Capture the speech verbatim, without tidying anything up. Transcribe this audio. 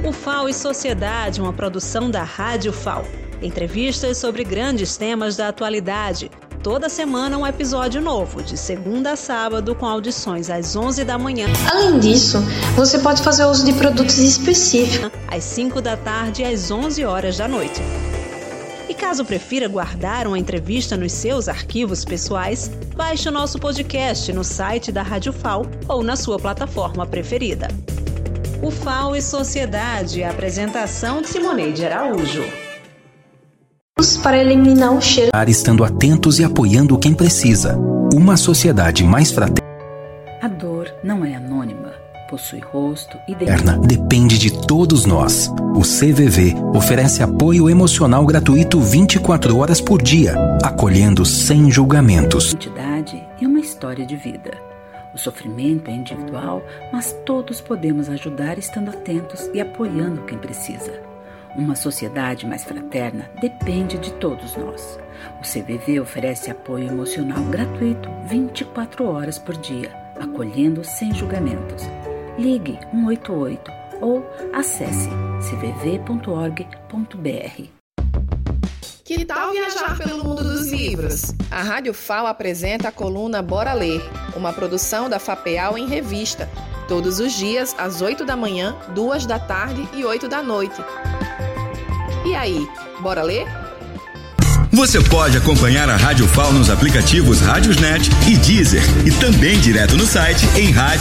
O F A O e Sociedade, uma produção da Rádio F A O. Entrevistas sobre grandes temas da atualidade. Toda semana um episódio novo, de segunda a sábado, com audições às onze da manhã. Além disso, você pode fazer uso de produtos específicos. Às cinco da tarde e às onze horas da noite. E caso prefira guardar uma entrevista nos seus arquivos pessoais, baixe o nosso podcast no site da Rádio F A O ou na sua plataforma preferida. O F A O e Sociedade, a apresentação de Simoneide Araújo. Para eliminar o cheiro. Estando atentos e apoiando quem precisa. Uma sociedade mais fraterna. A dor não é anônima. Possui rosto e depende de todos nós. O C V V oferece apoio emocional gratuito vinte e quatro horas por dia, acolhendo sem julgamentos. Identidade e uma história de vida. O sofrimento é individual, mas todos podemos ajudar estando atentos e apoiando quem precisa. Uma sociedade mais fraterna depende de todos nós. O C V V oferece apoio emocional gratuito vinte e quatro horas por dia, acolhendo sem julgamentos. Ligue um oito oito ou acesse c v v ponto org ponto b r. Que tal viajar pelo mundo dos livros? A Rádio F A O apresenta a coluna Bora Ler, uma produção da FAPEAL em revista, todos os dias às oito da manhã, duas da tarde e oito da noite. E aí, bora ler? Você pode acompanhar a Rádio F A O nos aplicativos Rádiosnet e Deezer e também direto no site em rádio